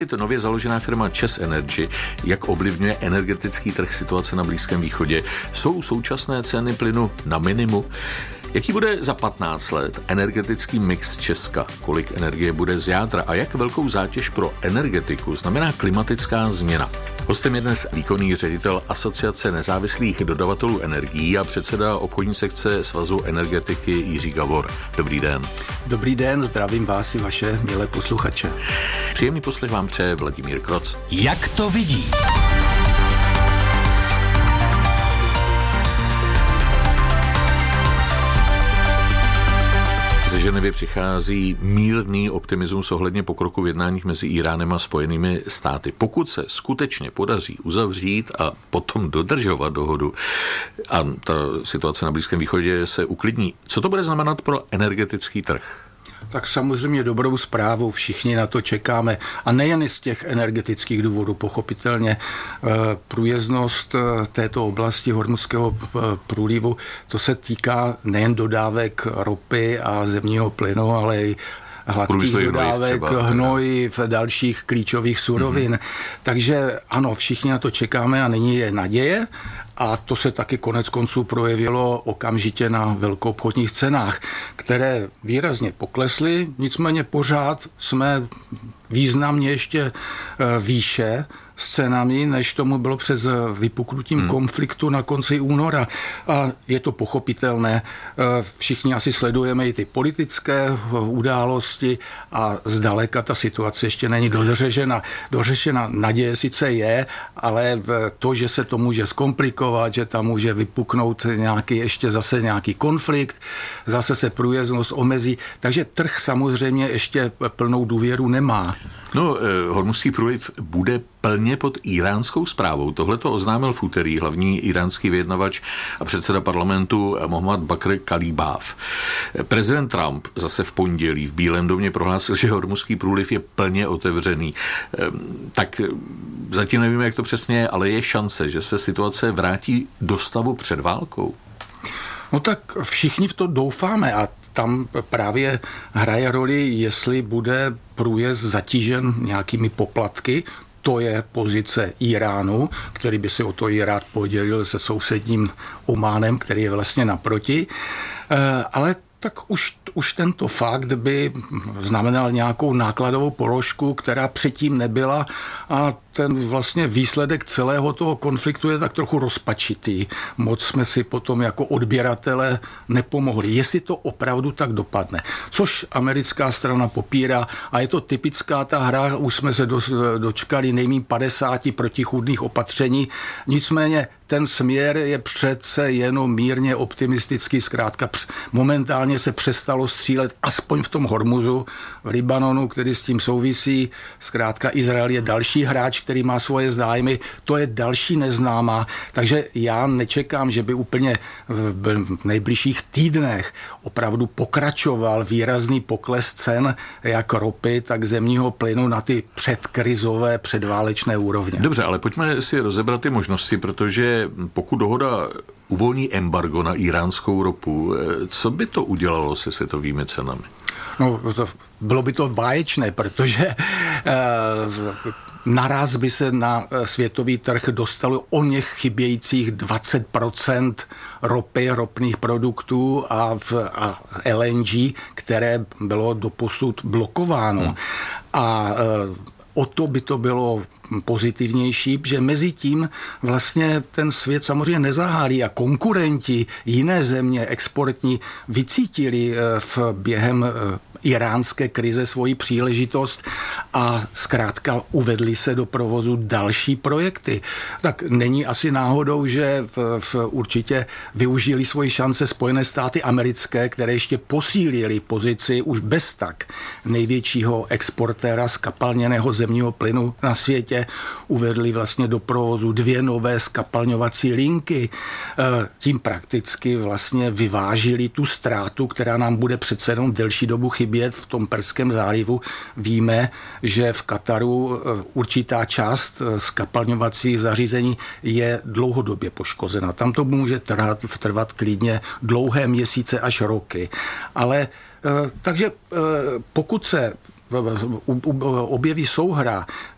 Je to nově založená firma ČEZ Energy. Jak ovlivňuje energetický trh situace na Blízkém východě? Jsou současné ceny plynu na minimu? Jaký bude za 15 let energetický mix Česka? Kolik energie bude z jádra a jak velkou zátěž pro energetiku znamená klimatická změna? Hostem je dnes výkonný ředitel Asociace nezávislých dodavatelů energií a předseda obchodní sekce Svazu energetiky Jiří Gavor. Dobrý den. Dobrý den, zdravím vás i vaše milé posluchače. Příjemný poslech vám přeje Vladimír Kroc. Jak to vidí? Ze Ženevy přichází mírný optimismus ohledně pokroku v jednáních mezi Íránem a Spojenými státy. Pokud se skutečně podaří uzavřít a potom dodržovat dohodu a ta situace na Blízkém východě se uklidní, co to bude znamenat pro energetický trh? Tak samozřejmě dobrou zprávu, všichni na to čekáme. A nejen z těch energetických důvodů, pochopitelně průjezdnost této oblasti Hormuzského průlivu, to se týká nejen dodávek ropy a zemního plynu, ale i hladkých dodávek, hnojiv, dalších klíčových surovin. Takže ano, všichni na to čekáme a nyní je naděje. A to se taky konec konců projevilo okamžitě na velkoobchodních cenách, které výrazně poklesly, nicméně pořád jsme významně ještě výše s cenami, než tomu bylo před vypuknutím konfliktu na konci února. A je to pochopitelné. Všichni asi sledujeme i ty politické události a zdaleka ta situace ještě není dořešena. Naděje sice je, ale to, že se to může zkomplikovat, že tam může vypuknout nějaký konflikt, zase se průjezdnost omezí. Takže trh samozřejmě ještě plnou důvěru nemá. No, Hormuzský průliv bude plně pod íránskou správou. Tohle to oznámil v úterý hlavní íránský vyjednavač a předseda parlamentu Mohammad Bakr Kalibáv. Prezident Trump zase v pondělí v Bílém domě prohlásil, že Hormuzský průliv je plně otevřený. Tak zatím nevíme, jak to přesně je, ale je šance, že se situace vrátí do stavu před válkou. No tak všichni v to doufáme a tam právě hraje roli, jestli bude průjezd zatížen nějakými poplatky. To je pozice Íránu, který by si o to i rád podělil se sousedním Ománem, který je vlastně naproti. Ale tak už tento fakt by znamenal nějakou nákladovou položku, která předtím nebyla a ten vlastně výsledek celého toho konfliktu je tak trochu rozpačitý. Moc jsme si potom jako odběratele nepomohli. Jestli to opravdu tak dopadne. Což americká strana popírá a je to typická ta hra, už jsme se dočkali nejméně 50 protichůdných opatření. Nicméně ten směr je přece jenom mírně optimistický. Zkrátka momentálně se přestalo střílet aspoň v tom Hormuzu, v Libanonu, který s tím souvisí. Zkrátka Izrael je další hráč, který má svoje zájmy, to je další neznámá, takže já nečekám, že by úplně v nejbližších týdnech opravdu pokračoval výrazný pokles cen jak ropy, tak zemního plynu na ty předkrizové, předválečné úrovně. Dobře, ale pojďme si rozebrat ty možnosti, protože pokud dohoda uvolní embargo na iránskou ropu, co by to udělalo se světovými cenami? No, bylo by to báječné, protože naraz by se na světový trh dostalo o něch chybějících 20% ropy, ropných produktů a LNG, které bylo doposud blokováno. A o to by to bylo pozitivnější, že mezi tím vlastně ten svět samozřejmě nezahálí a konkurenti, jiné země exportní vycítili během iránské krize svoji příležitost a zkrátka uvedli se do provozu další projekty. Tak není asi náhodou, že určitě využili svoji šance Spojené státy americké, které ještě posílili pozici už bez tak největšího exportéra skapalněného zemního plynu na světě. Uvedli vlastně do provozu 2 nové skapalňovací linky. Tím prakticky vlastně vyvážili tu ztrátu, která nám bude přece jenom delší dobu chybět v tom Perském zálivu. Víme, že v Kataru určitá část skapalňovacích zařízení je dlouhodobě poškozena. Tam to může trvat klidně dlouhé měsíce až roky. Ale takže pokud se objeví souhra